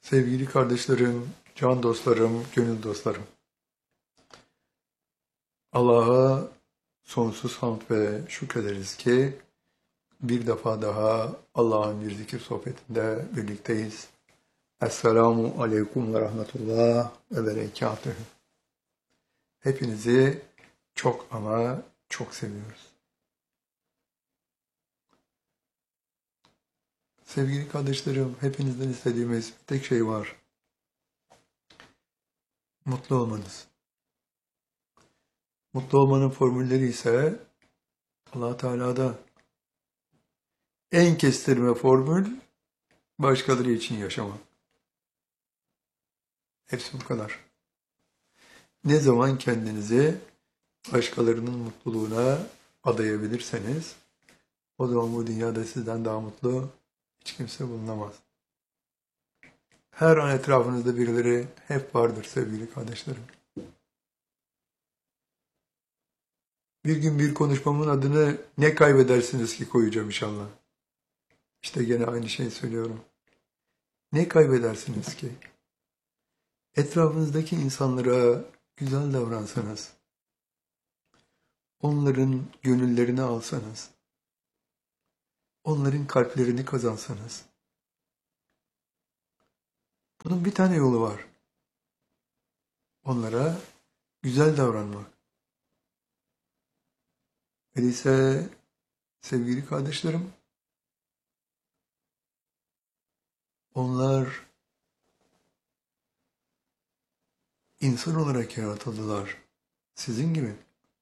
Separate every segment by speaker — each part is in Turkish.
Speaker 1: Sevgili kardeşlerim, can dostlarım, gönül dostlarım. Allah'a sonsuz hamd ve şükrederiz ki bir defa daha Allah'ın bir zikir sohbetinde birlikteyiz. Esselamu aleyküm ve rahmetullah ve berekatühü. Hepinizi çok ama çok seviyoruz. Sevgili kardeşlerim, hepinizden istediğimiz bir tek şey var. Mutlu olmanız. Mutlu olmanın formülleri ise Allah Teala'da. En kestirme formül başkaları için yaşamak. Hepsi bu kadar. Ne zaman kendinizi başkalarının mutluluğuna adayabilirseniz o zaman bu dünyada sizden daha mutlu hiç kimse bulunamaz. Her an etrafınızda birileri hep vardır sevgili kardeşlerim. Bir gün bir konuşmamın adını ne kaybedersiniz ki koyacağım inşallah. İşte gene aynı şeyi söylüyorum. Ne kaybedersiniz ki? Etrafınızdaki insanlara güzel davransanız, onların gönüllerini alsanız, onların kalplerini kazansanız, bunun bir tane yolu var. Onlara güzel davranmak. Öyleyse sevgili kardeşlerim, onlar insan olarak yaratıldılar. Sizin gibi.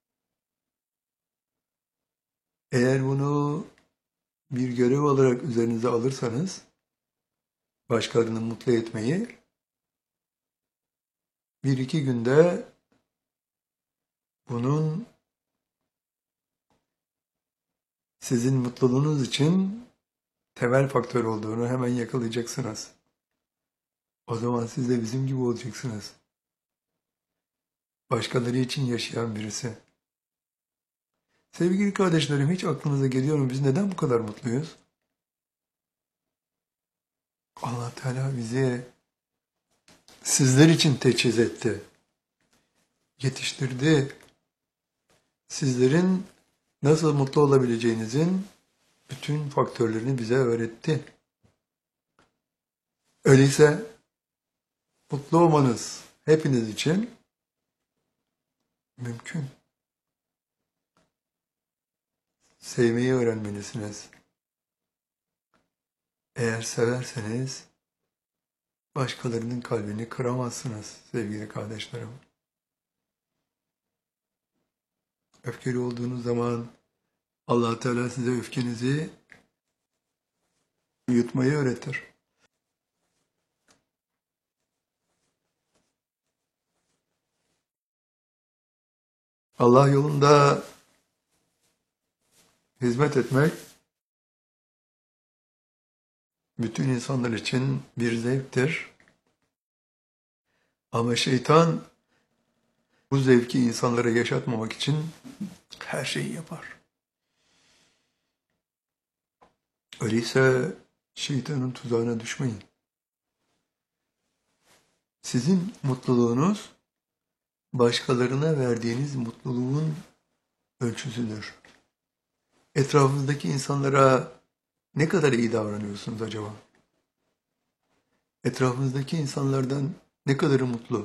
Speaker 1: Eğer bunu bir görev olarak üzerinize alırsanız, başkalarını mutlu etmeyi, bir iki günde bunun sizin mutluluğunuz için temel faktör olduğunu hemen yakalayacaksınız. O zaman siz de bizim gibi olacaksınız. Başkaları için yaşayan birisi. Sevgili kardeşlerim, hiç aklınıza geliyor mu biz neden bu kadar mutluyuz? Allah Teala bizi sizler için teçhiz etti. Yetiştirdi. Sizlerin nasıl mutlu olabileceğinizin bütün faktörlerini bize öğretti. Öyleyse mutlu olmanız hepiniz için mümkün. Sevmeyi öğrenmelisiniz. Eğer severseniz başkalarının kalbini kıramazsınız sevgili kardeşlerim. Öfkeli olduğunuz zaman Allah Teala size öfkenizi yutmayı öğretir. Allah yolunda hizmet etmek bütün insanlar için bir zevktir. Ama şeytan bu zevki insanlara yaşatmamak için her şeyi yapar. Öyleyse şeytanın tuzağına düşmeyin. Sizin mutluluğunuz başkalarına verdiğiniz mutluluğun ölçüsüdür. Etrafınızdaki insanlara ne kadar iyi davranıyorsunuz acaba? Etrafınızdaki insanlardan ne kadarı mutlu?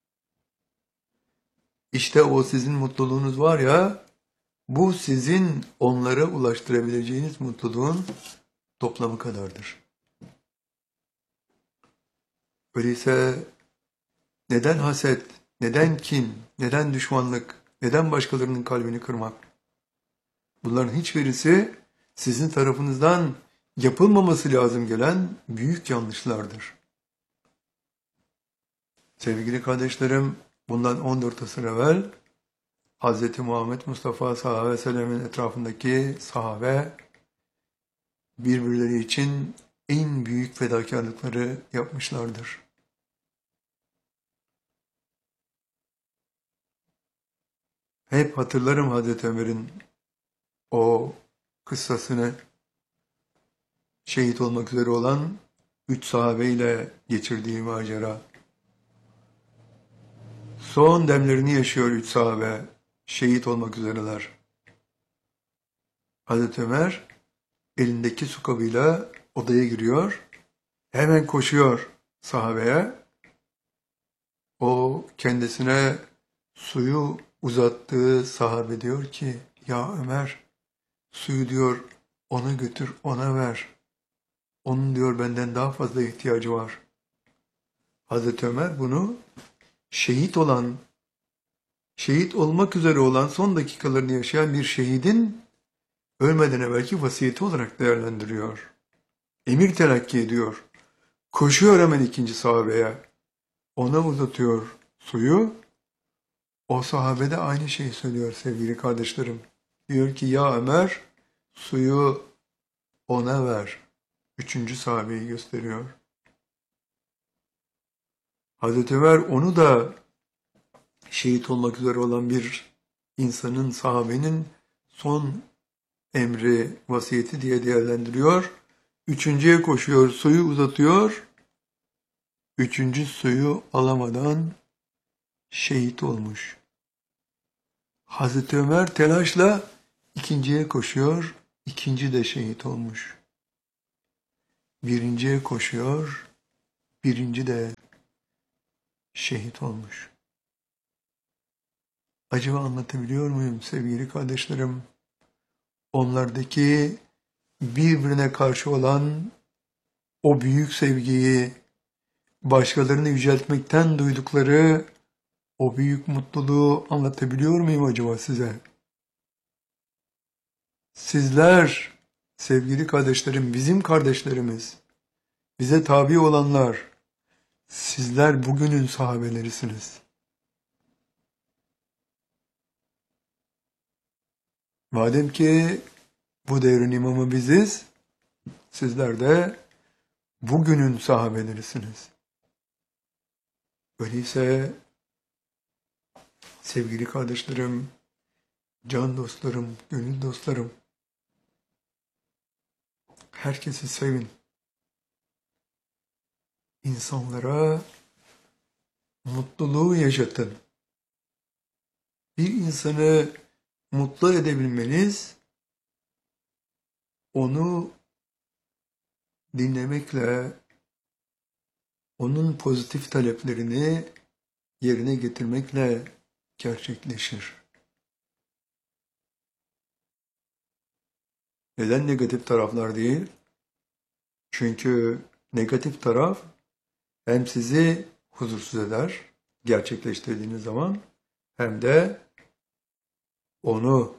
Speaker 1: İşte o sizin mutluluğunuz var ya, bu sizin onlara ulaştırabileceğiniz mutluluğun toplamı kadardır. Öyleyse neden haset, neden kin, neden düşmanlık, neden başkalarının kalbini kırmak? Bunların hiçbirisi sizin tarafınızdan yapılmaması lazım gelen büyük yanlışlardır. Sevgili kardeşlerim, bundan 14 asır evvel Hz. Muhammed Mustafa sallallahu aleyhi ve sellem'in etrafındaki sahabe birbirleri için en büyük fedakarlıkları yapmışlardır. Hep hatırlarım Hazreti Ömer'in o kıssasını, şehit olmak üzere olan 3 sahabeyle geçirdiği macera. Son demlerini yaşıyor 3 sahabe. Şehit olmak üzereler. Hazreti Ömer elindeki su kabıyla odaya giriyor. Hemen koşuyor sahabeye. O kendisine suyu uzattığı sahabe diyor ki, ya Ömer, suyu diyor ona götür, ona ver. Onun diyor benden daha fazla ihtiyacı var. Hazreti Ömer bunu şehit olan, şehit olmak üzere olan son dakikalarını yaşayan bir şehidin ölmeden evvelki vasiyeti olarak değerlendiriyor. Emir telakki ediyor. Koşuyor hemen ikinci sahabeye. Ona uzatıyor suyu. O sahabe de aynı şeyi söylüyor sevgili kardeşlerim. Diyor ki ya Ömer suyu ona ver. Üçüncü sahabeyi gösteriyor. Hazreti Ömer onu da şehit olmak üzere olan bir insanın, sahabenin son emri, vasiyeti diye değerlendiriyor. Üçüncüye koşuyor, suyu uzatıyor. Üçüncü suyu alamadan şehit olmuş. Hazreti Ömer telaşla ikinciye koşuyor, ikinci de şehit olmuş. Birinciye koşuyor, birinci de şehit olmuş. Acaba anlatabiliyor muyum sevgili kardeşlerim? Onlardaki birbirine karşı olan o büyük sevgiyi, başkalarını yüceltmekten duydukları o büyük mutluluğu anlatabiliyor muyum acaba size? Sizler, sevgili kardeşlerim, bizim kardeşlerimiz, bize tabi olanlar, sizler bugünün sahabelerisiniz. Madem ki bu devrin imamı biziz, sizler de bugünün sahabelerisiniz. Öyleyse sevgili kardeşlerim, can dostlarım, gönül dostlarım, herkesi sevin. İnsanlara mutluluğu yaşatın. Bir insanı mutlu edebilmeniz, onu dinlemekle, onun pozitif taleplerini yerine getirmekle gerçekleşir. Neden negatif taraflar değil? Çünkü negatif taraf hem sizi huzursuz eder gerçekleştirdiğiniz zaman, hem de onu,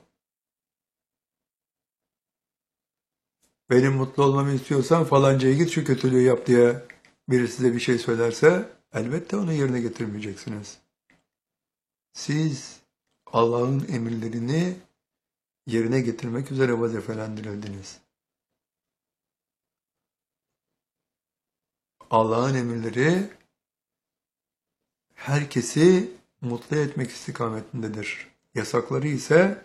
Speaker 1: benim mutlu olmamı istiyorsan falancaya git şu kötülüğü yap diye biri size bir şey söylerse elbette onu yerine getirmeyeceksiniz. Siz Allah'ın emirlerini yerine getirmek üzere vazifelendirildiniz. Allah'ın emirleri herkesi mutlu etmek istikametindedir. Yasakları ise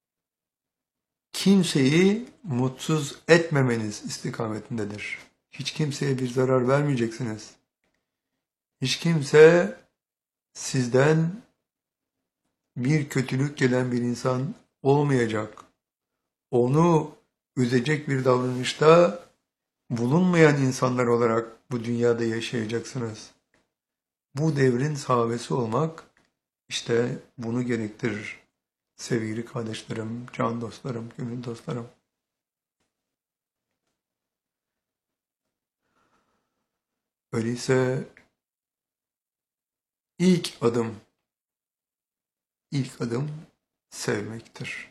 Speaker 1: kimseyi mutsuz etmemeniz istikametindedir. Hiç kimseye bir zarar vermeyeceksiniz. Hiç kimse sizden bir kötülük gelen bir insan olmayacak. Onu üzecek bir davranışta bulunmayan insanlar olarak bu dünyada yaşayacaksınız. Bu devrin sahabesi olmak işte bunu gerektirir. Sevgili kardeşlerim, can dostlarım, gönül dostlarım. Öyleyse ilk adım sevmektir.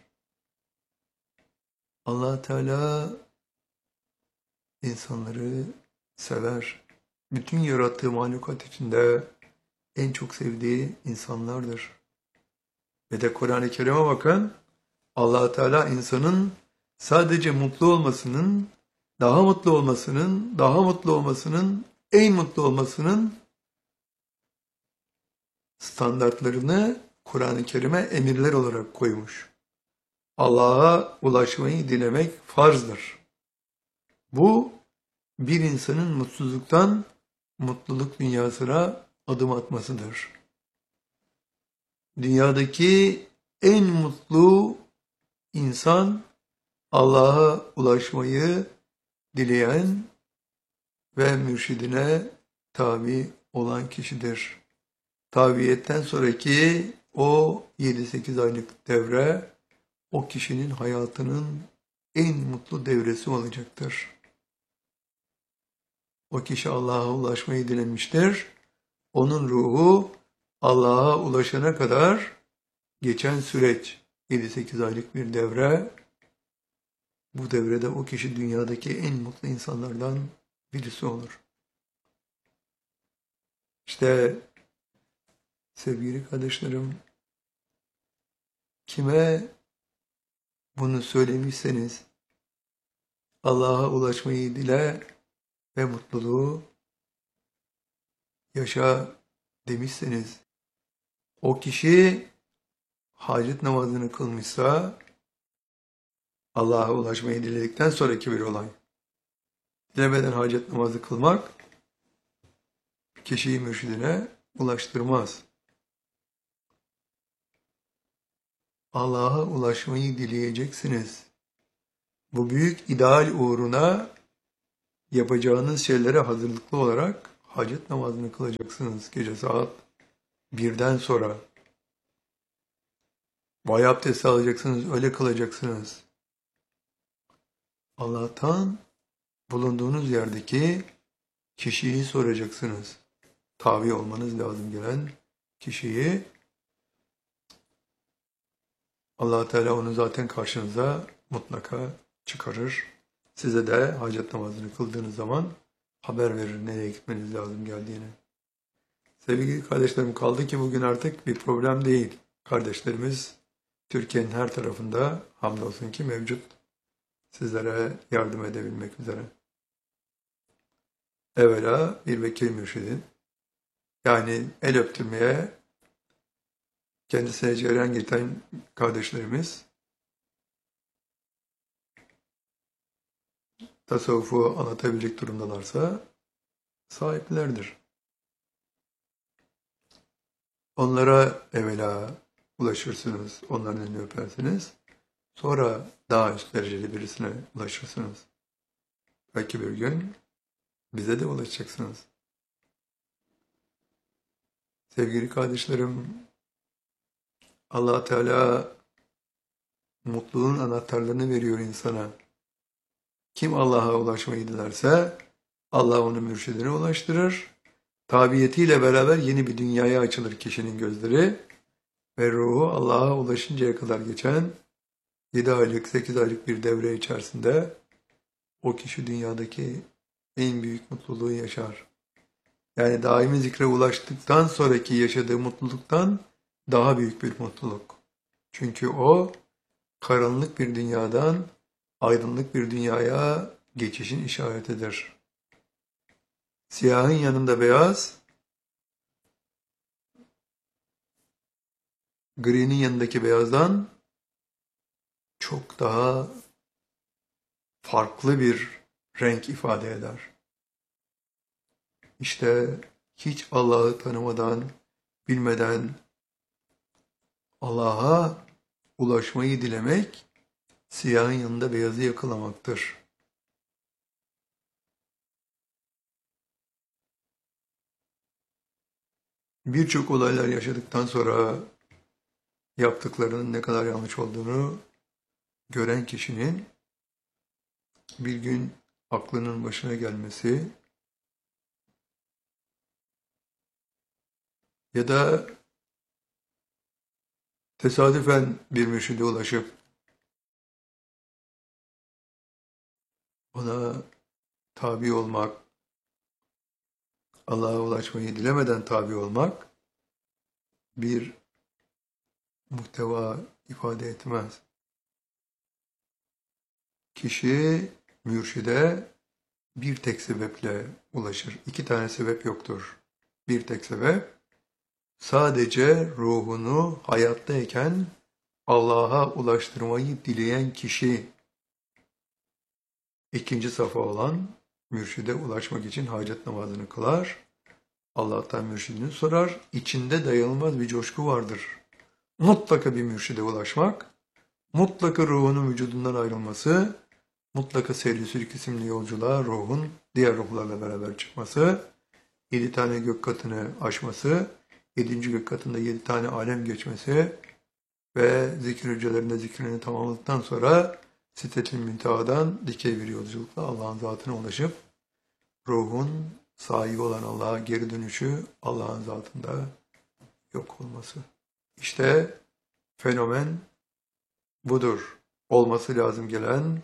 Speaker 1: Allah Teala insanları sever. Bütün yarattığı mahlukat içinde en çok sevdiği insanlardır. Ve de Kur'an-ı Kerim'e bakın, Allah Teala insanın sadece mutlu olmasının, daha mutlu olmasının, daha mutlu olmasının, en mutlu olmasının standartlarını Kur'an-ı Kerim'e emirler olarak koymuş. Allah'a ulaşmayı dilemek farzdır. Bu bir insanın mutsuzluktan mutluluk dünyasına adım atmasıdır. Dünyadaki en mutlu insan Allah'a ulaşmayı dileyen ve mürşidine tabi olan kişidir. Tabiyetten sonraki o 7-8 aylık devre o kişinin hayatının en mutlu devresi olacaktır. O kişi Allah'a ulaşmayı dilemiştir. Onun ruhu Allah'a ulaşana kadar geçen süreç 7-8 aylık bir devre. Bu devrede o kişi dünyadaki en mutlu insanlardan birisi olur. İşte sevgili kardeşlerim, kime bunu söylemişseniz Allah'a ulaşmayı dile ve mutluluğu yaşa demişseniz, o kişi hacet namazını kılmışsa Allah'a ulaşmayı diledikten sonraki bir olay. Dilemeden hacet namazı kılmak kişiyi mürşidine ulaştırmaz. Allah'a ulaşmayı dileyeceksiniz. Bu büyük ideal uğruna yapacağınız şeylere hazırlıklı olarak hacet namazını kılacaksınız gece saat 1'den sonra. Vay abdesti alacaksınız, öyle kılacaksınız. Allah'tan bulunduğunuz yerdeki kişiyi soracaksınız. Tabi olmanız lazım gelen kişiyi. Allah Teala onu zaten karşınıza mutlaka çıkarır. Size de hacet namazını kıldığınız zaman haber verir nereye gitmeniz lazım geldiğini. Sevgili kardeşlerim, kaldı ki bugün artık bir problem değil. Kardeşlerimiz Türkiye'nin her tarafında hamdolsun ki mevcut. Sizlere yardım edebilmek üzere. Evvela bir vekil mürşidin, yani el öptürmeye kendisine cereyan getiren kardeşlerimiz tasavvufu anlatabilecek durumdalarsa sahiplerdir. Onlara evvela ulaşırsınız, onların elini öpersiniz. Sonra daha üst dereceli birisine ulaşırsınız. Belki bir gün bize de ulaşacaksınız. Sevgili kardeşlerim, Allah Teala mutluluğun anahtarlarını veriyor insana. Kim Allah'a ulaşmayı dilerse Allah onu mürşidine ulaştırır. Tabiyetiyle beraber yeni bir dünyaya açılır kişinin gözleri ve ruhu Allah'a ulaşıncaya kadar geçen 7 aylık, 8 aylık bir devre içerisinde o kişi dünyadaki en büyük mutluluğu yaşar. Yani daimi zikre ulaştıktan sonraki yaşadığı mutluluktan daha büyük bir mutluluk. Çünkü o karanlık bir dünyadan aydınlık bir dünyaya geçişin işaretidir. Siyahın yanında beyaz, gri'nin yanındaki beyazdan çok daha farklı bir renk ifade eder. İşte hiç Allah'ı tanımadan, bilmeden Allah'a ulaşmayı dilemek, siyahın yanında beyazı yakalamaktır. Birçok olaylar yaşadıktan sonra yaptıklarının ne kadar yanlış olduğunu gören kişinin bir gün aklının başına gelmesi ya da tesadüfen bir mürşide ulaşıp ona tabi olmak, Allah'a ulaşmayı dilemeden tabi olmak bir muhteva ifade etmez. Kişi mürşide bir tek sebeple ulaşır. 2 tane sebep yoktur. Bir tek sebep, sadece ruhunu hayattayken Allah'a ulaştırmayı dileyen kişi, 2. safa olan Mürşide ulaşmak için hacet namazını kılar. Allah'tan mürşidini sorar. İçinde dayanılmaz bir coşku vardır. Mutlaka bir mürşide ulaşmak, mutlaka ruhunun vücudundan ayrılması, mutlaka Seyri Sülük isimli yolculuğa ruhun diğer ruhlarla beraber çıkması, 7 tane gök katını aşması, 7. gök katında 7 tane alem geçmesi ve zikir hücrelerinde zikrini tamamladıktan sonra Sidret-i Münteha'dan dikey bir yolculukla Allah'ın zatına ulaşıp ruhun sahibi olan Allah'a geri dönüşü, Allah'ın zatında yok olması. İşte fenomen budur. Olması lazım gelen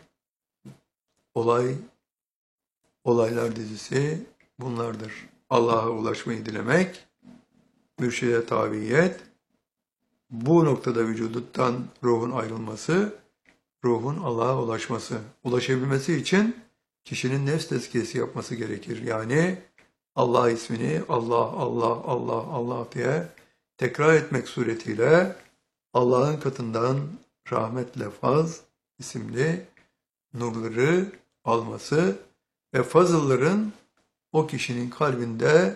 Speaker 1: olaylar dizisi bunlardır. Allah'a ulaşmayı dilemek, mürşide tabiyet, bu noktada vücudundan ruhun ayrılması, ruhun Allah'a ulaşması. Ulaşabilmesi için kişinin nefs tezkiyesi yapması gerekir. Yani Allah ismini Allah, Allah, Allah, Allah diye tekrar etmek suretiyle Allah'ın katından rahmetle faz isimli nurları alması ve fazılların o kişinin kalbinde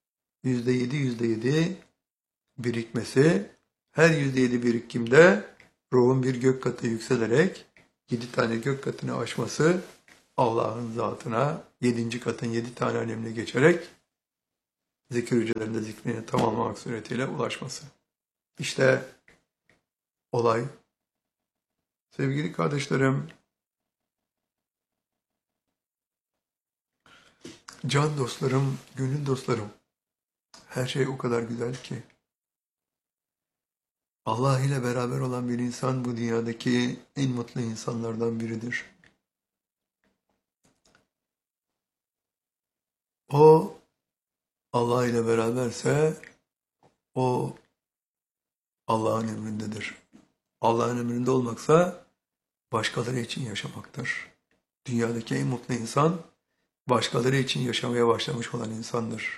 Speaker 1: %7 birikmesi, her %7 birikimde ruhun bir gök katı yükselerek 7 tane gök katını aşması, Allah'ın zatına 7. katın 7 tane alemine geçerek zikir hücrelerinde zikrini tamamlamak suretiyle ulaşması. İşte olay. Sevgili kardeşlerim, can dostlarım, gönül dostlarım, her şey o kadar güzel ki. Allah ile beraber olan bir insan bu dünyadaki en mutlu insanlardan biridir. O Allah ile beraberse o Allah'ın emrindedir. Allah'ın emrinde olmaksa başkaları için yaşamaktır. Dünyadaki en mutlu insan başkaları için yaşamaya başlamış olan insandır.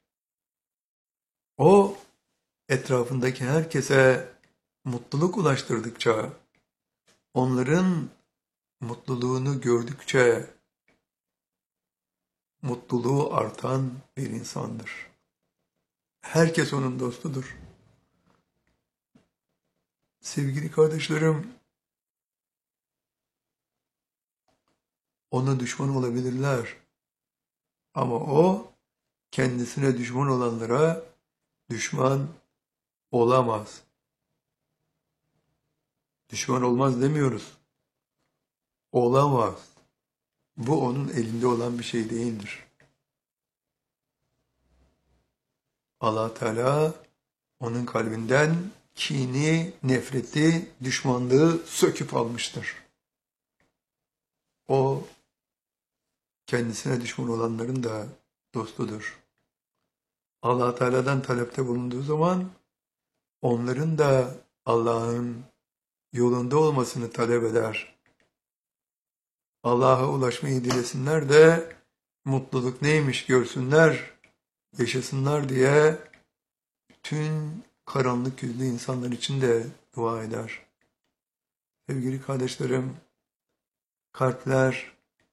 Speaker 1: O etrafındaki herkese mutluluk ulaştırdıkça, onların mutluluğunu gördükçe mutluluğu artan bir insandır. Herkes onun dostudur. Sevgili kardeşlerim, ona düşman olabilirler. Ama o kendisine düşman olanlara düşman olamaz. Düşman olmaz demiyoruz. Olamaz. Bu onun elinde olan bir şey değildir. Allah Teala onun kalbinden kini, nefreti, düşmanlığı söküp almıştır. O kendisine düşman olanların da dostudur. Allah Teala'dan talepte bulunduğu zaman onların da Allah'ın yolunda olmasını talep eder. Allah'a ulaşmayı dilesinler de mutluluk neymiş görsünler, yaşasınlar diye bütün karanlık yüzlü insanlar için de dua eder. Sevgili kardeşlerim, kalpler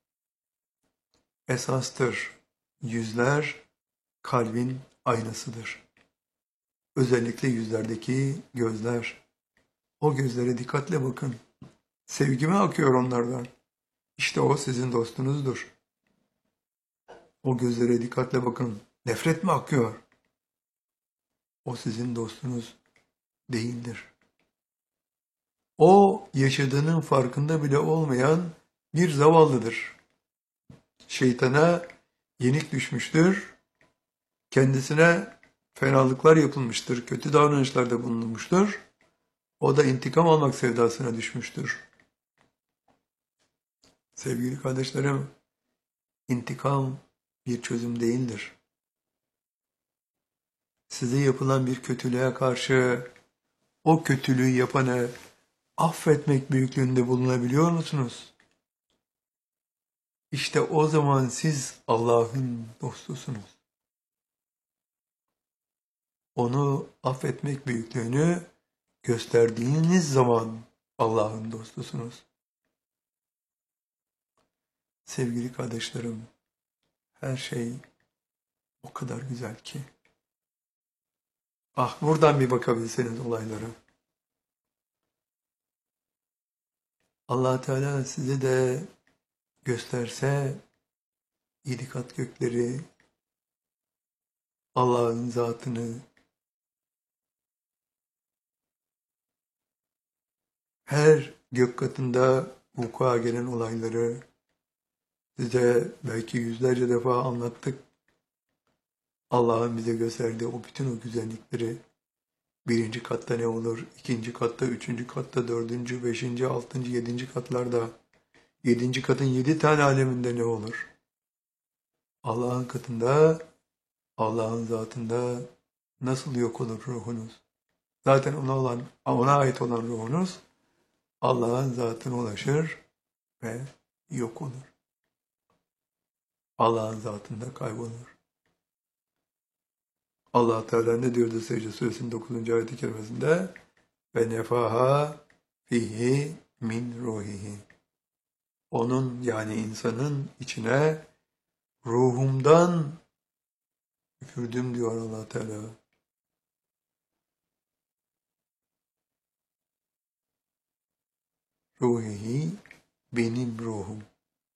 Speaker 1: esastır. Yüzler kalbin aynasıdır. Özellikle yüzlerdeki gözler. O gözlere dikkatle bakın. Sevgi mi akıyor onlardan? İşte o sizin dostunuzdur. O gözlere dikkatle bakın. Nefret mi akıyor? O sizin dostunuz değildir. O yaşadığının farkında bile olmayan bir zavallıdır. Şeytana yenik düşmüştür. Kendisine fenalıklar yapılmıştır. Kötü davranışlarda bulunmuştur. O da intikam almak sevdasına düşmüştür. Sevgili kardeşlerim, intikam bir çözüm değildir. Size yapılan bir kötülüğe karşı o kötülüğü yapanı affetmek büyüklüğünde bulunabiliyor musunuz? İşte o zaman siz Allah'ın dostusunuz. Onu affetmek büyüklüğünü gösterdiğiniz zaman Allah'ın dostusunuz. Sevgili kardeşlerim, Her şey o kadar güzel ki. Ah, buradan bir bakabilseniz olaylara. Allah Teala size de gösterse 7 kat gökleri, Allah'ın zatını, her gök katında vuku'a gelen olayları size belki yüzlerce defa anlattık. Allah'ın bize gösterdiği o bütün o güzellikleri, birinci katta ne olur, ikinci katta, üçüncü katta, dördüncü, beşinci, altıncı, yedinci katlarda, yedinci katın 7 tane aleminde ne olur? Allah'ın katında, Allah'ın zatında nasıl yok olur ruhunuz? Zaten ona ait olan ruhunuz Allah'ın zatına ulaşır ve yok olur. Allah'ın zatında kaybolur. Allah Teala ne diyordu Secde Suresinin 9. ayet-i kerimesinde? Ve nefaha fihi min ruhihi. Onun yani insanın içine ruhumdan üfürdüm diyor Allah Teala. Ruhihi benim ruhum.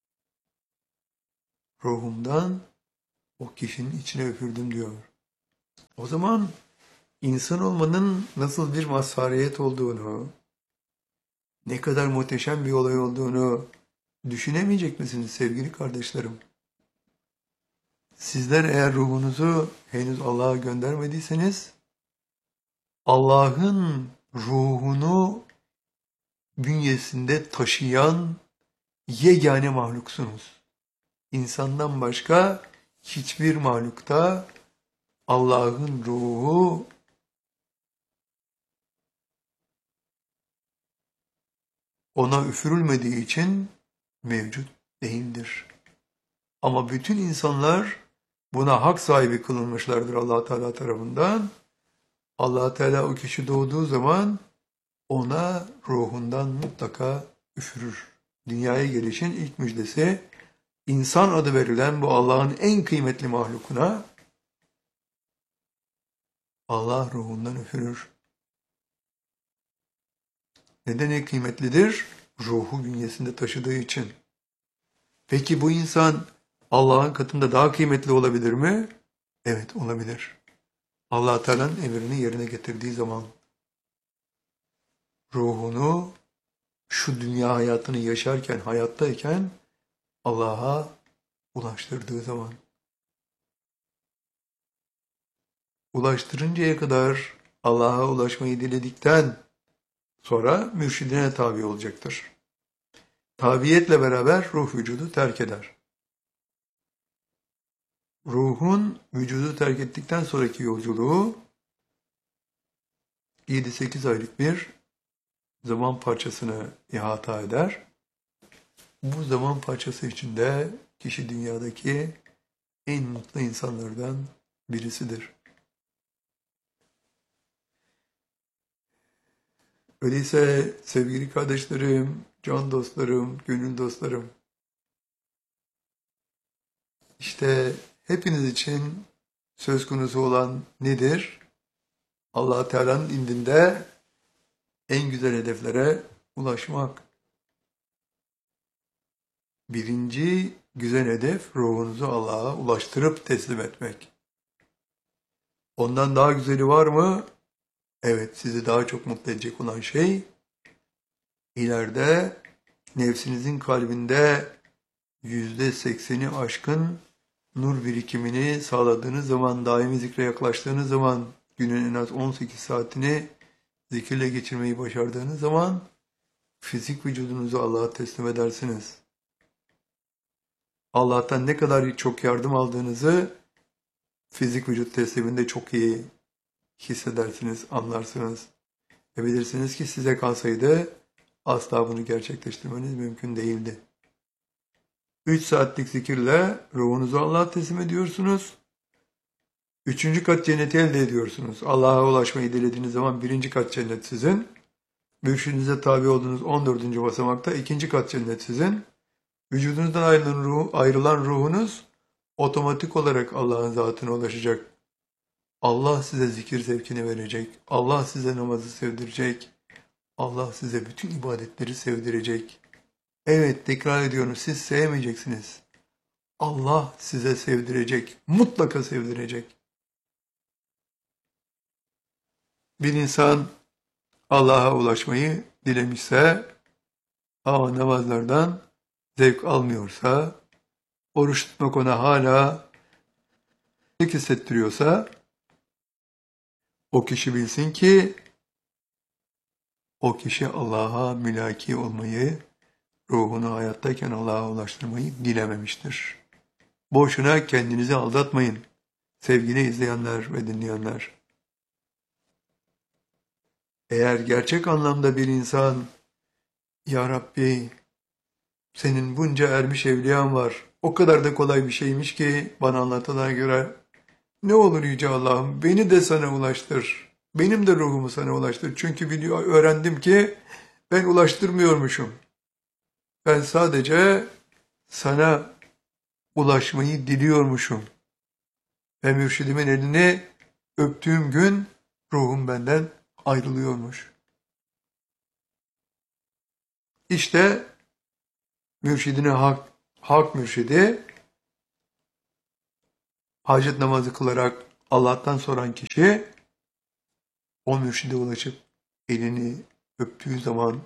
Speaker 1: Ruhumdan o kişinin içine üfürdüm diyor. O zaman insan olmanın nasıl bir mazhariyet olduğunu, ne kadar muhteşem bir olay olduğunu düşünemeyecek misiniz sevgili kardeşlerim? Sizler eğer ruhunuzu henüz Allah'a göndermediyseniz, Allah'ın ruhunu bünyesinde taşıyan yegane mahluksunuz. İnsandan başka hiçbir mahlukta Allah'ın ruhu ona üfürülmediği için mevcut değildir. Ama bütün insanlar buna hak sahibi kılınmışlardır Allah Teala tarafından. Allah Teala o kişi doğduğu zaman ona ruhundan mutlaka üfürür. Dünyaya gelişin ilk müjdesi insan adı verilen bu Allah'ın en kıymetli mahlukuna Allah ruhundan üfürür. Neden en kıymetlidir? Ruhu bünyesinde taşıdığı için. Peki bu insan Allah'ın katında daha kıymetli olabilir mi? Evet, olabilir. Allah Teala'nın emrini yerine getirdiği zaman ruhunu şu dünya hayatını yaşarken, hayattayken Allah'a ulaştırdığı zaman. Ulaştırıncaya kadar Allah'a ulaşmayı diledikten sonra mürşidine tabi olacaktır. Tabiyetle beraber ruh vücudu terk eder. Ruhun vücudu terk ettikten sonraki yolculuğu 7-8 aylık bir zaman parçasını ihata eder. Bu zaman parçası içinde kişi dünyadaki en mutlu insanlardan birisidir. Öyleyse sevgili kardeşlerim, can dostlarım, gönül dostlarım, işte hepiniz için söz konusu olan nedir? Allah Teala'nın indinde en güzel hedeflere ulaşmak. Birinci güzel hedef ruhunuzu Allah'a ulaştırıp teslim etmek. Ondan daha güzeli var mı? Evet, sizi daha çok mutlu edecek olan şey, ileride nefsinizin kalbinde %80'i aşkın nur birikimini sağladığınız zaman, daimi zikre yaklaştığınız zaman, günün en az 18 saatini zikirle geçirmeyi başardığınız zaman, fizik vücudunuzu Allah'a teslim edersiniz. Allah'tan ne kadar çok yardım aldığınızı fizik vücut tesliminde çok iyi hissedersiniz, anlarsınız. Ve bilirsiniz ki size kalsaydı asla bunu gerçekleştirmeniz mümkün değildi. 3 saatlik zikirle ruhunuzu Allah'a teslim ediyorsunuz. 3. kat cenneti elde ediyorsunuz. Allah'a ulaşmayı dilediğiniz zaman 1. kat cennet sizin. Mürşidinize tabi olduğunuz 14. basamakta 2. kat cennet sizin. Vücudunuzdan ayrılan ruhunuz otomatik olarak Allah'ın zatına ulaşacak. Allah size zikir zevkini verecek. Allah size namazı sevdirecek. Allah size bütün ibadetleri sevdirecek. Evet, tekrar ediyorum, siz sevmeyeceksiniz. Allah size sevdirecek. Mutlaka sevdirecek. Bir insan Allah'a ulaşmayı dilemişse ama namazlardan zevk almıyorsa, oruç tutmak ona hala hissettiriyorsa, o kişi bilsin ki o kişi Allah'a mülaki olmayı, ruhunu hayattayken Allah'a ulaştırmayı dilememiştir. Boşuna kendinizi aldatmayın. Sevgili izleyenler ve dinleyenler. Eğer gerçek anlamda bir insan, Ya Rabbi, senin bunca ermiş evliyan var, o kadar da kolay bir şeymiş ki bana anlatılana göre, ne olur Yüce Allah'ım beni de sana ulaştır. Benim de ruhumu sana ulaştır. Çünkü öğrendim ki ben ulaştırmıyormuşum. Ben sadece sana ulaşmayı diliyormuşum. Ve mürşidimin elini öptüğüm gün ruhum benden ayrılıyormuş. İşte mürşidine hak mürşidi, hacet namazı kılarak Allah'tan soran kişi, o mürşide ulaşıp elini öptüğü zaman,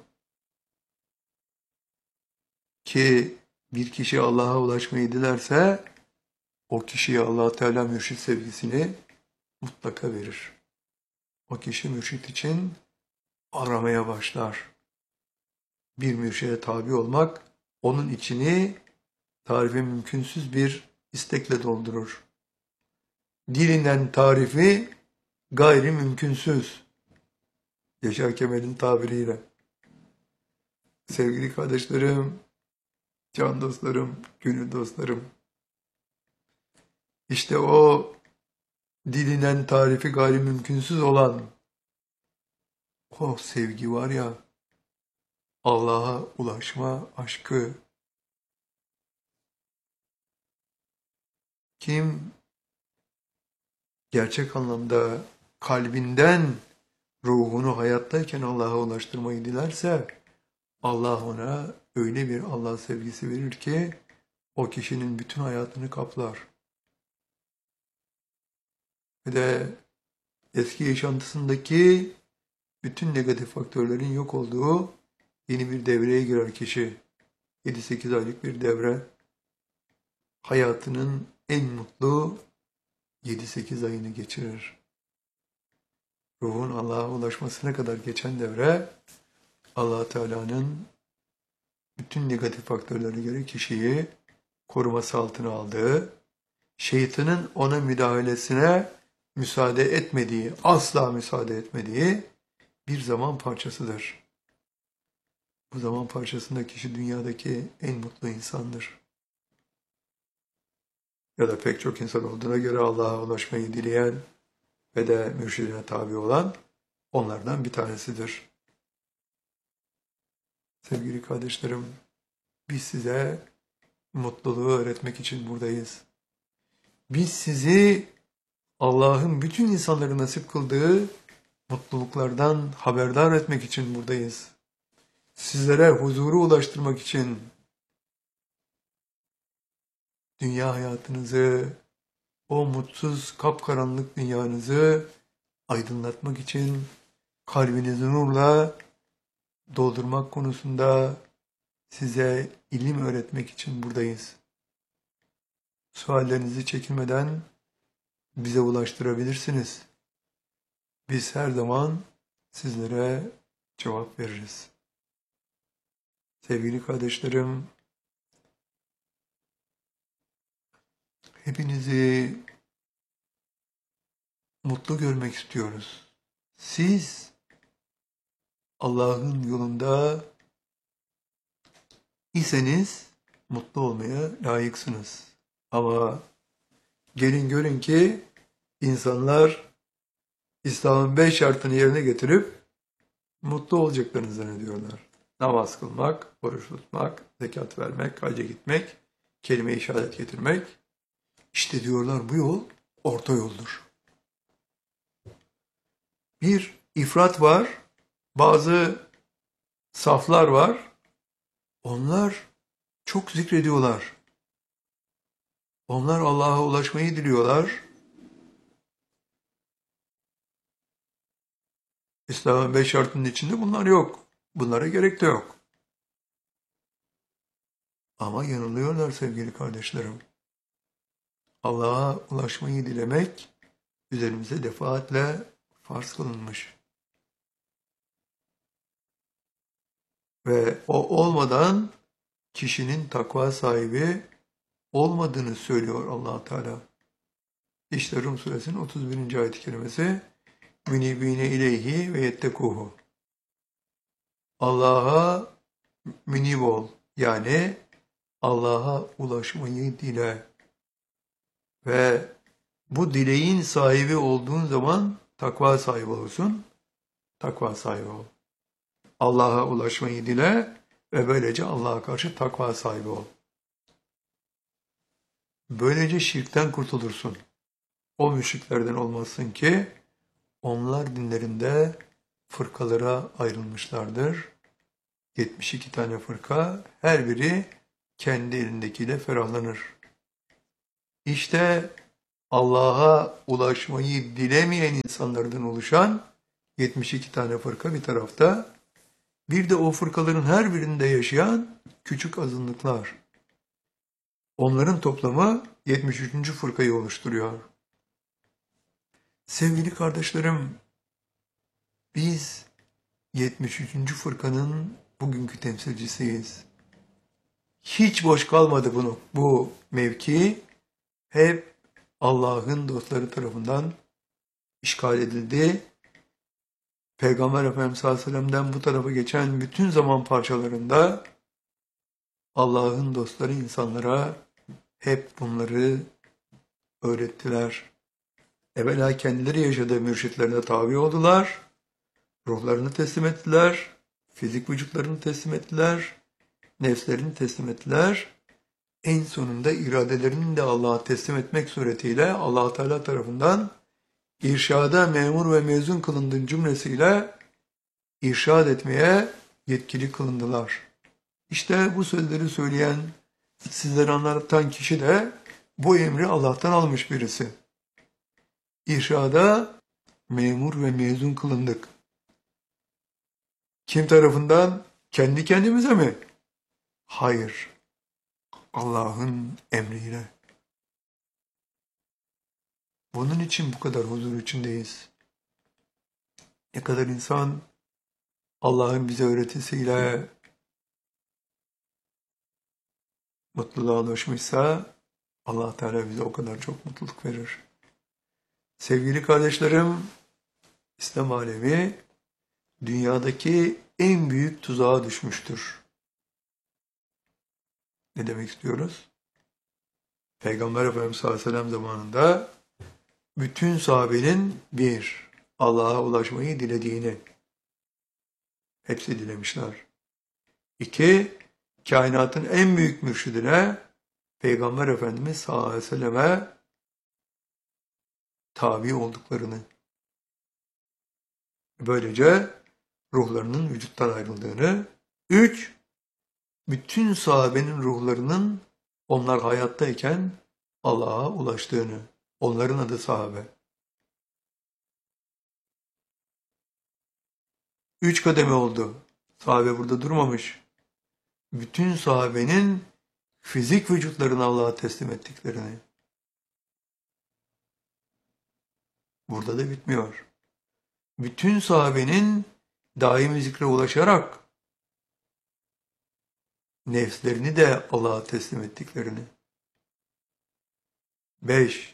Speaker 1: ki bir kişi Allah'a ulaşmayı dilerse, o kişiye Allah Teala mürşid sevgisini mutlaka verir. O kişi mürşid için aramaya başlar. Bir mürşide tabi olmak, onun içini tarifi mümkünsüz bir istekle doldurur. Dilinden tarifi gayri mümkünsüz. Yaşar Kemal'in tabiriyle. Sevgili kardeşlerim, can dostlarım, gönül dostlarım. İşte o dilinden tarifi gayri mümkünsüz olan o sevgi var ya, Allah'a ulaşma aşkı. Kim gerçek anlamda kalbinden ruhunu hayattayken Allah'a ulaştırmayı dilerse, Allah ona öyle bir Allah sevgisi verir ki o kişinin bütün hayatını kaplar. Ve de eski yaşantısındaki bütün negatif faktörlerin yok olduğu yeni bir devreye girer kişi. 7-8 aylık bir devre. Hayatının en mutlu 7-8 ayını geçirir. Ruhun Allah'a ulaşmasına kadar geçen devre, Allah Teala'nın bütün negatif faktörlere göre kişiyi koruması altına aldığı, şeytanın ona müdahalesine müsaade etmediği, asla müsaade etmediği bir zaman parçasıdır. Bu zaman parçasında kişi dünyadaki en mutlu insandır. Ya da pek çok insan olduğuna göre Allah'a ulaşmayı dileyen ve de mürşidine tabi olan onlardan bir tanesidir. Sevgili kardeşlerim, biz size mutluluğu öğretmek için buradayız. Biz sizi Allah'ın bütün insanlara nasip kıldığı mutluluklardan haberdar etmek için buradayız. Sizlere huzuru ulaştırmak için, dünya hayatınızı, o mutsuz, kapkaranlık dünyanızı aydınlatmak için, kalbinizi nurla doldurmak konusunda size ilim öğretmek için buradayız. Suallerinizi çekinmeden bize ulaştırabilirsiniz. Biz her zaman sizlere cevap veririz. Sevgili kardeşlerim, hepinizi mutlu görmek istiyoruz. Siz Allah'ın yolunda iseniz mutlu olmaya layıksınız. Ama gelin görün ki insanlar İslam'ın 5 şartını yerine getirip mutlu olacaklarını zannediyorlar. Namaz kılmak, oruç tutmak, zekat vermek, hacca gitmek, kelime-i şehadet getirmek. İşte diyorlar bu yol orta yoldur. Bir ifrat var, bazı saflar var. Onlar çok zikrediyorlar. Onlar Allah'a ulaşmayı diliyorlar. İslam'ın 5 şartının içinde bunlar yok. Bunlara gerek de yok. Ama yanılıyorlar sevgili kardeşlerim. Allah'a ulaşmayı dilemek üzerimize defaatle farz kılınmış. Ve o olmadan kişinin takva sahibi olmadığını söylüyor Allah Teala. İşte Rum suresinin 31. ayet-i kerimesi münibine ileyhi ve yettekuhu. Allah'a münib ol. Yani Allah'a ulaşmayı dile. Ve bu dileğin sahibi olduğun zaman takva sahibi olursun. Takva sahibi ol. Allah'a ulaşmayı dile ve böylece Allah'a karşı takva sahibi ol. Böylece şirkten kurtulursun. O müşriklerden olmazsın ki onlar dinlerinde fırkalara ayrılmışlardır. 72 tane fırka, her biri kendi elindekiyle ferahlanır. İşte Allah'a ulaşmayı dilemeyen insanlardan oluşan 72 tane fırka bir tarafta, bir de o fırkaların her birinde yaşayan küçük azınlıklar. Onların toplamı 73. fırkayı oluşturuyor. Sevgili kardeşlerim, biz 73. fırkanın bugünkü temsilcisiyiz. Hiç boş kalmadı bu mevki. Hep Allah'ın dostları tarafından işgal edildi. Peygamber Efendimiz sallallahu aleyhi ve sellem'den bu tarafa geçen bütün zaman parçalarında Allah'ın dostları insanlara hep bunları öğrettiler. Evvela kendileri yaşadığı mürşitlerine tabi oldular, ruhlarını teslim ettiler, fizik vücutlarını teslim ettiler, nefslerini teslim ettiler. En sonunda iradelerini de Allah'a teslim etmek suretiyle Allah Teala tarafından irşada memur ve mezun kılındığın cümlesiyle irşad etmeye yetkili kılındılar. İşte bu sözleri söyleyen, sizlere anlatan kişi de bu emri Allah'tan almış birisi. İrşada memur ve mezun kılındık. Kim tarafından? Kendi kendimize mi? Hayır. Allah'ın emriyle. Bunun için bu kadar huzur içindeyiz. Ne kadar insan Allah'ın bize öğretisiyle mutluluğa ulaşmışsa Allah Teala bize o kadar çok mutluluk verir. Sevgili kardeşlerim, İslam alemi dünyadaki en büyük tuzağa düşmüştür. Ne demek istiyoruz? Peygamber Efendimiz sallallahu aleyhi ve sellem zamanında bütün sahabenin Allah'a ulaşmayı dilediğini hepsi dilemişler. 2, kainatın en büyük mürşidine Peygamber Efendimiz sallallahu aleyhi ve selleme tabi olduklarını, böylece ruhlarının vücuttan ayrıldığını, 3, bütün sahabenin ruhlarının onlar hayattayken Allah'a ulaştığını, onların adı sahabe. 3 kademe oldu. Sahabe burada durmamış. Bütün sahabenin fizik vücutlarını Allah'a teslim ettiklerini. Burada da bitmiyor. Bütün sahabenin daimi zikre ulaşarak nefslerini de Allah'a teslim ettiklerini. 5,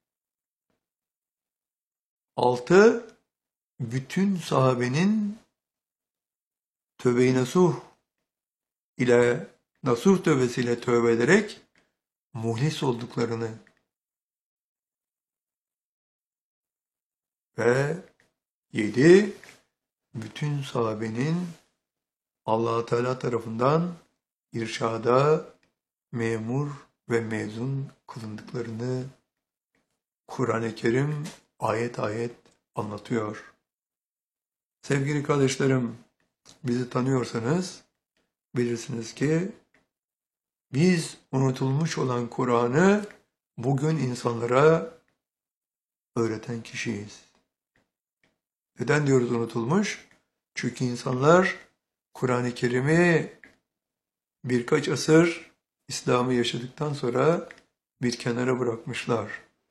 Speaker 1: 6, bütün sahabenin tövbe-i nasuh ile nasuh tövbesiyle tövbe ederek muhlis olduklarını ve 7, bütün sahabenin Allah Teala tarafından irşada memur ve mezun kılındıklarını Kur'an-ı Kerim ayet ayet anlatıyor. Sevgili kardeşlerim, bizi tanıyorsanız bilirsiniz ki biz unutulmuş olan Kur'an'ı bugün insanlara öğreten kişiyiz. Neden diyoruz unutulmuş? Çünkü insanlar Kur'an-ı Kerim'i birkaç asır İslam'ı yaşadıktan sonra bir kenara bırakmışlar.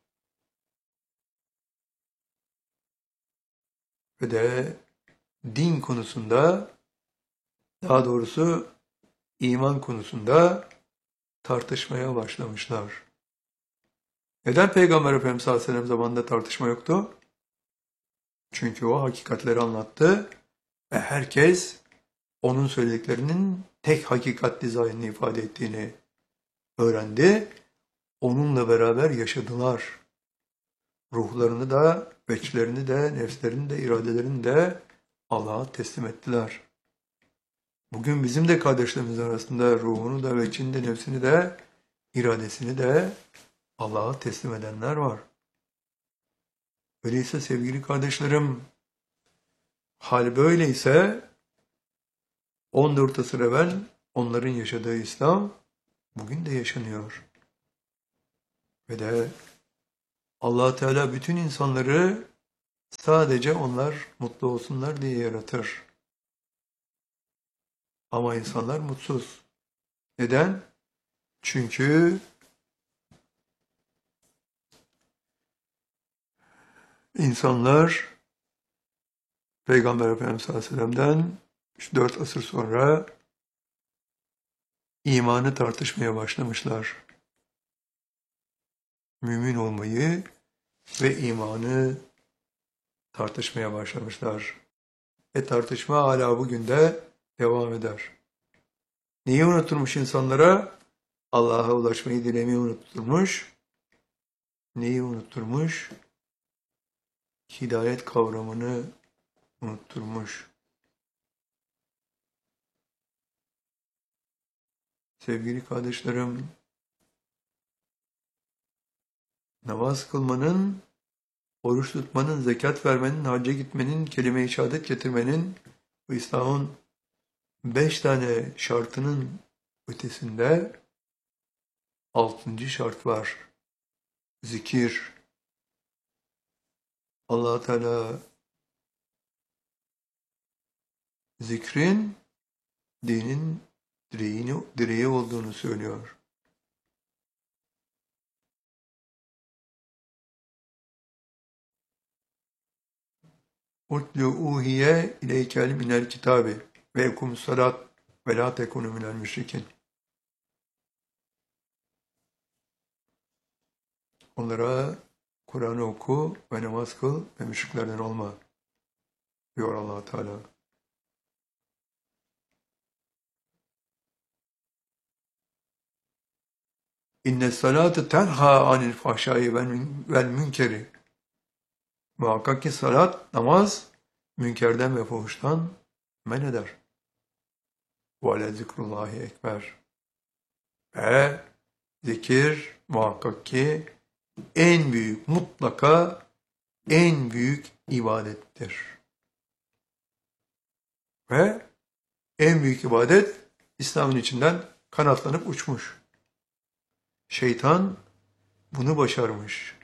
Speaker 1: Ve de din konusunda, daha doğrusu iman konusunda tartışmaya başlamışlar. Neden Peygamber Efendimiz sallallahu aleyhi ve sellem zamanında tartışma yoktu? Çünkü o hakikatleri anlattı ve herkes onun söylediklerinin tek hakikat dizaynını ifade ettiğini öğrendi. Onunla beraber yaşadılar. Ruhlarını da, veçlerini de, nefslerini de, iradelerini de Allah'a teslim ettiler. Bugün bizim de kardeşlerimiz arasında ruhunu da, veçini de, nefsini de, iradesini de Allah'a teslim edenler var. Öyleyse sevgili kardeşlerim, hal böyleyse 14 asır evvel onların yaşadığı İslam bugün de yaşanıyor. Ve de Allah Teala bütün insanları sadece onlar mutlu olsunlar diye yaratır. Ama insanlar mutsuz. Neden? Çünkü insanlar Peygamber Efendimiz sallallahu aleyhi ve sellem'den 4 asır sonra imanı tartışmaya başlamışlar. Mümin olmayı ve imanı tartışmaya başlamışlar. Tartışma hala bugün de devam eder. Neyi unutturmuş insanlara? Allah'a ulaşmayı dilemeyi unutturmuş. Neyi unutturmuş? Hidayet kavramını unutturmuş. Sevgili kardeşlerim, namaz kılmanın, oruç tutmanın, zekat vermenin, hacca gitmenin, kelime-i şehadet getirmenin, bu İslam'ın 5 tane şartının ötesinde 6. şart var. Zikir. Allah Teala zikrin dinin direği olduğunu söylüyor. Utlu uhiye ileykel minel kitabi ve ekumus salat ve la tekunu minel müşrikin. Onlara Kur'an'ı oku ve namaz kıl ve müşriklerden olma diyor Allah Teala. İnne salate tenha anil fahşai vel münkeri. Muhakkak ki salat, namaz, münkerden ve fuhuştan men eder. Ve le zikrullahi ekber. Ve zikir muhakkak ki en büyük, mutlaka en büyük ibadettir. Ve en büyük ibadet İslam'ın içinden kanatlanıp uçmuş. Şeytan bunu başarmış.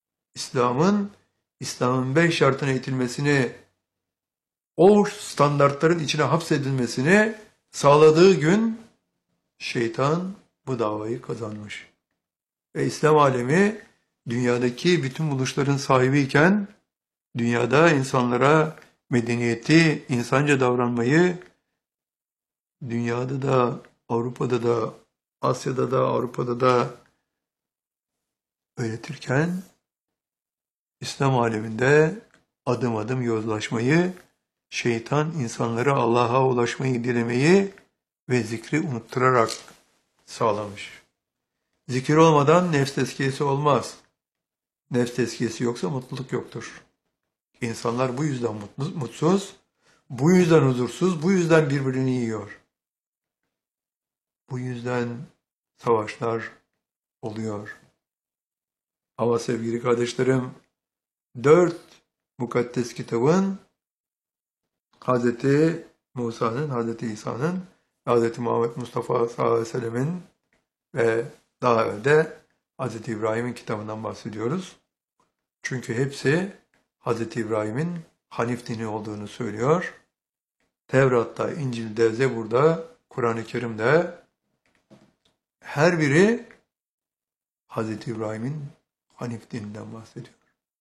Speaker 1: İslam'ın 5 şartına itilmesini, o standartların içine hapsedilmesini sağladığı gün şeytan bu davayı kazanmış. Ve İslam alemi dünyadaki bütün buluşların sahibiyken dünyada insanlara medeniyeti, insanca davranmayı dünyada da, Avrupa'da da, Asya'da da, Avrupa'da da öğretirken İslam aleminde adım adım yozlaşmayı, şeytan insanlara Allah'a ulaşmayı dilemeyi ve zikri unutturarak sağlamış. Zikir olmadan nefs tezkiyesi olmaz. Nefs tezkiyesi yoksa mutluluk yoktur. İnsanlar bu yüzden mutsuz, bu yüzden huzursuz, bu yüzden birbirini yiyor. Bu yüzden savaşlar, oluyor. Ama sevgili kardeşlerim, 4 mukaddes kitabın Hz. Musa'nın, Hz. İsa'nın, Hz. Muhammed Mustafa sallallahu aleyhi ve sellemin ve daha evvel de Hz. İbrahim'in kitabından bahsediyoruz. Çünkü hepsi Hz. İbrahim'in Hanif dini olduğunu söylüyor. Tevrat'ta, İncil'de, Zebur'da, Kur'an-ı Kerim'de her biri Hz. İbrahim'in Hanif dininden bahsediyor.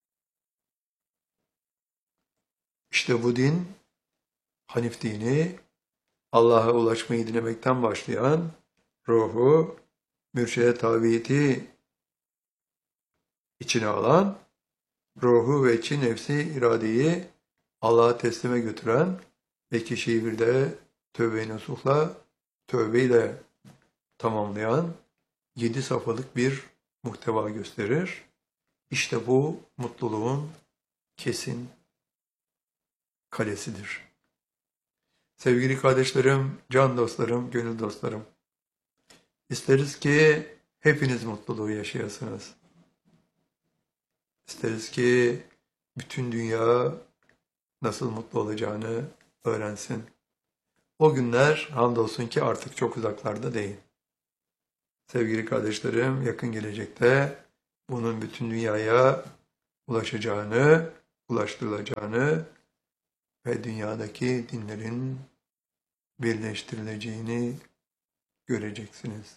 Speaker 1: İşte bu din, Hanif dini, Allah'a ulaşmayı dilemekten başlayan ruhu, mürşide tabiyeti içine alan, ruhu ve içi nefsi iradeyi Allah'a teslime götüren ve kişiyi bir de tövbe-i nasuhla, tövbeyle tamamlayan 7 safhalık bir muhteva gösterir. İşte bu mutluluğun kesin kalesidir. Sevgili kardeşlerim, can dostlarım, gönül dostlarım, isteriz ki hepiniz mutluluğu yaşayasınız. İsteriz ki bütün dünya nasıl mutlu olacağını öğrensin. O günler hamdolsun ki artık çok uzaklarda değil. Sevgili kardeşlerim, yakın gelecekte bunun bütün dünyaya ulaşacağını, ulaştırılacağını ve dünyadaki dinlerin birleştirileceğini göreceksiniz.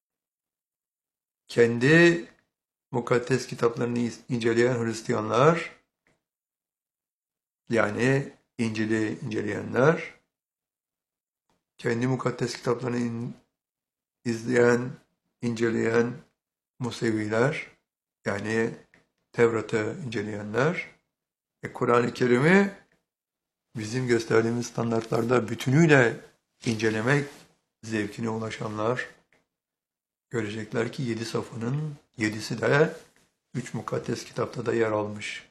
Speaker 1: Kendi mukaddes kitaplarını inceleyen Hristiyanlar, yani İncil'i inceleyenler, kendi mukaddes kitaplarını izleyen, inceleyen Museviler, yani Tevrat'ı inceleyenler, Kur'an-ı Kerim'i bizim gösterdiğimiz standartlarda bütünüyle incelemek zevkine ulaşanlar görecekler ki 7 safhanın 7'si de 3 mukaddes kitapta da yer almış.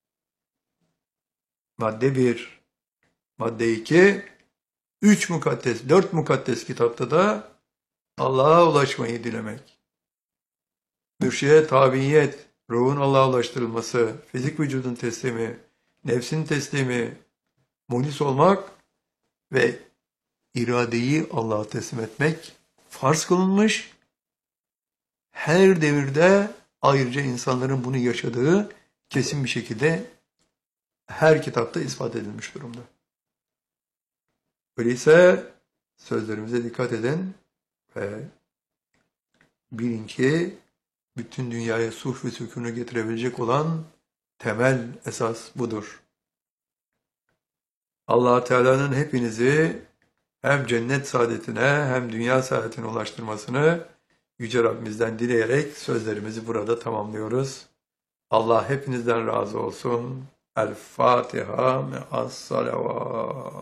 Speaker 1: Madde 1, madde 2, 3 mukaddes, 4 mukaddes kitapta da Allah'a ulaşmayı dilemek. Mürşide tabiyet, ruhun Allah'a ulaştırılması, fizik vücudun teslimi, nefsin teslimi, muhlis olmak ve iradeyi Allah'a teslim etmek farz kılınmış. Her devirde ayrıca insanların bunu yaşadığı kesin bir şekilde her kitapta ispat edilmiş durumda. Öyleyse sözlerimize dikkat edin ve bilin ki bütün dünyaya sulh ve sükûnu getirebilecek olan temel esas budur. Allah Teala'nın hepinizi hem cennet saadetine hem dünya saadetine ulaştırmasını Yüce Rabbimizden dileyerek sözlerimizi burada tamamlıyoruz. Allah hepinizden razı olsun. El Fatiha me'as salavat.